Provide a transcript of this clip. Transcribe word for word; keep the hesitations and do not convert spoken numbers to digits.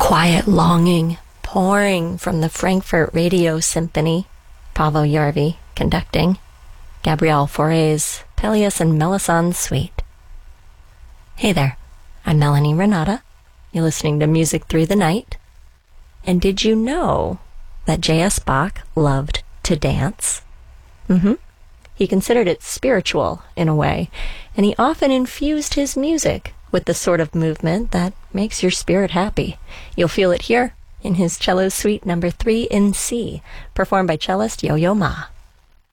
quiet longing pouring from the Frankfurt Radio Symphony, Paavo Järvi conducting, Gabriel Fauré's Pelléas and Melisande Suite. Hey there, I'm Melanie Renata. You're listening to Music Through the Night. And did you know that J S. Bach loved to dance? Mm-hmm. He considered it spiritual in a way, and he often infused his music with the sort of movement that makes your spirit happy. You'll feel it here in his cello suite number three in C, performed by cellist Yo-Yo Ma.